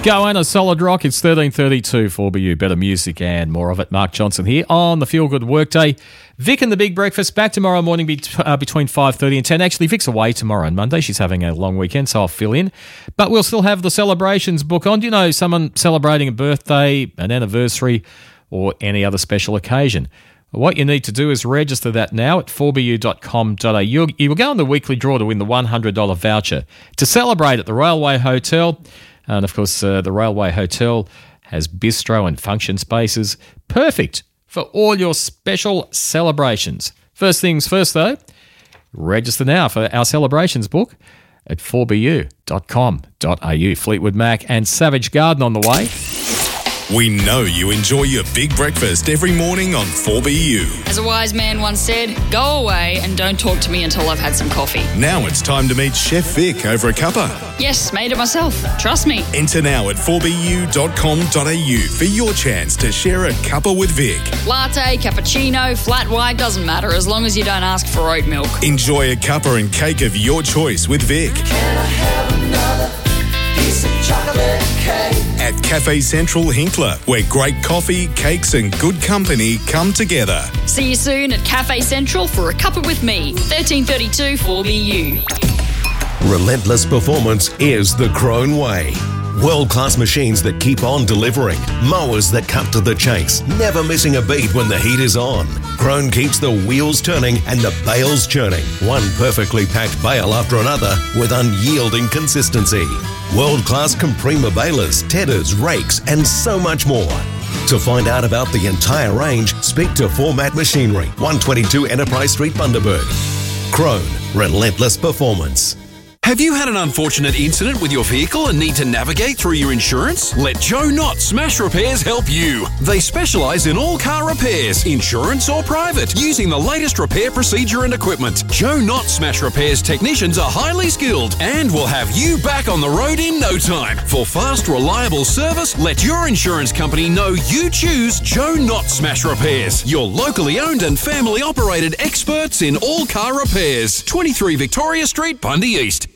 Goanna Solid Rock. It's 13:32 for BU. Better music and more of it. Mark Johnson here on the Feel Good Workday. Vic and the Big Breakfast back tomorrow morning between 5:30 and 10. Actually, Vic's away tomorrow and Monday. She's having a long weekend, so I'll fill in. But we'll still have the celebrations book on. Do you know someone celebrating a birthday, an anniversary, or any other special occasion? What you need to do is register that now at 4bu.com.au. You will go on the weekly draw to win the $100 voucher to celebrate at the Railway Hotel. And, of course, the Railway Hotel has bistro and function spaces. Perfect for all your special celebrations. First things first, though, register now for our celebrations book at 4bu.com.au. Fleetwood Mac and Savage Garden on the way. We know you enjoy your big breakfast every morning on 4BU. As a wise man once said, go away and don't talk to me until I've had some coffee. Now it's time to meet Chef Vic over a cuppa. Yes, made it myself. Trust me. Enter now at 4bu.com.au for your chance to share a cuppa with Vic. Latte, cappuccino, flat white, doesn't matter as long as you don't ask for oat milk. Enjoy a cuppa and cake of your choice with Vic. Can I have another piece of chocolate cake? At Cafe Central Hinkler, where great coffee, cakes and good company come together. See you soon at Cafe Central for a cuppa with me. 1332 4BU. Relentless performance is the Crone way. World-class machines that keep on delivering. Mowers that cut to the chase, never missing a beat when the heat is on. Crone keeps the wheels turning and the bales churning. One perfectly packed bale after another with unyielding consistency. World-class Comprima balers, tedders, rakes and so much more. To find out about the entire range, speak to Format Machinery, 122 Enterprise Street, Bundaberg. Crone, relentless performance. Have you had an unfortunate incident with your vehicle and need to navigate through your insurance? Let Joe Knott Smash Repairs help you. They specialise in all car repairs, insurance or private, using the latest repair procedure and equipment. Joe Knott Smash Repairs technicians are highly skilled and will have you back on the road in no time. For fast, reliable service, let your insurance company know you choose Joe Knott Smash Repairs. Your locally owned and family operated experts in all car repairs. 23 Victoria Street, Bundy East.